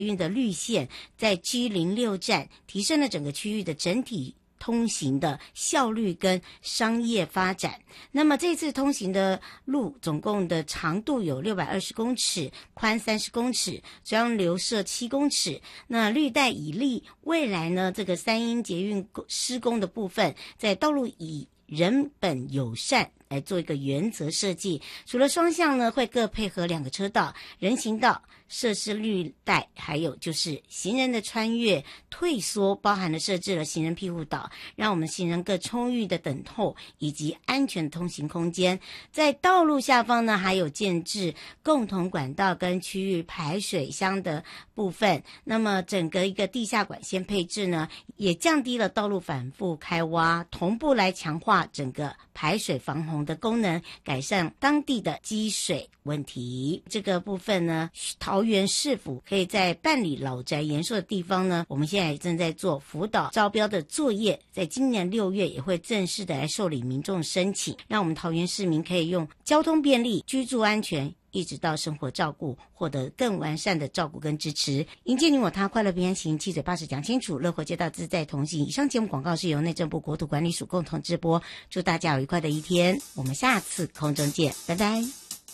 运的绿线在 G06 站，提升了整个区域的整体通行的效率跟商业发展。那么这次通行的路总共的长度有620公尺，宽30公尺，中流设7公尺。那绿带以立，未来呢这个三鶯捷运施工的部分，在道路以人本友善来做一个原则设计，除了双向呢会各配合2个车道，人行道设施绿带，还有就是行人的穿越退缩，包含了设置了行人庇护岛，让我们行人更充裕的等候以及安全的通行空间。在道路下方呢，还有建置共同管道跟区域排水箱的部分。那么整个一个地下管线配置呢，也降低了道路反复开挖，同步来强化整个排水防洪的功能，改善当地的积水问题。这个部分呢，桃园市府可以在办理老宅延寿的地方呢，我们现在正在做辅导招标的作业，在今年6月也会正式的来受理民众申请，让我们桃园市民可以用交通便利、居住安全一直到生活照顾，获得更完善的照顾跟支持，迎接你我他，快乐平安行，七嘴八舌讲清楚，乐活街道自在同行。以上节目广告是由内政部国土管理署共同直播，祝大家有愉快的一天，我们下次空中见，拜拜。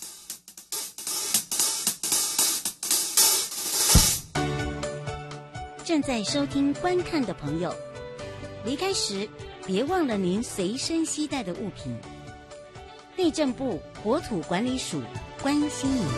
正在收听观看的朋友，离开时别忘了您随身携带的物品。内政部国土管理署关心您。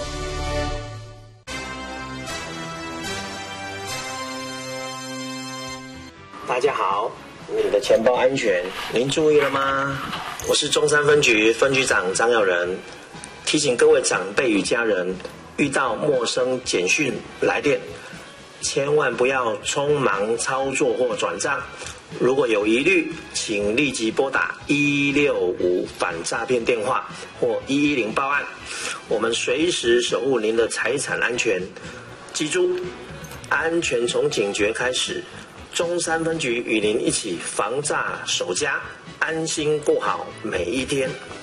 大家好，你的钱包安全您注意了吗？我是中山分局分局长张耀仁，提醒各位长辈与家人，遇到陌生简讯来电，千万不要匆忙操作或转账，如果有疑虑，请立即拨打165反诈骗电话或110报案，我们随时守护您的财产安全。记住，安全从警觉开始，中山分局与您一起防诈守家，安心过好每一天。